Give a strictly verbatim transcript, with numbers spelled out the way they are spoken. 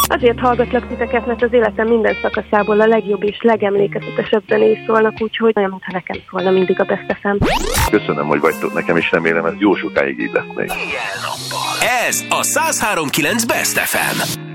Azért hallgatlak titeket, mert az életem minden szakaszából a legjobb és legemlékezetesebb zenék szólnak, úgyhogy olyan, mintha nekem szólna mindig a Best ef em. Köszönöm, hogy vagytok nekem, és remélem ez jó sokáig így lesz még. Ez a száz három pont kilenc Best ef em.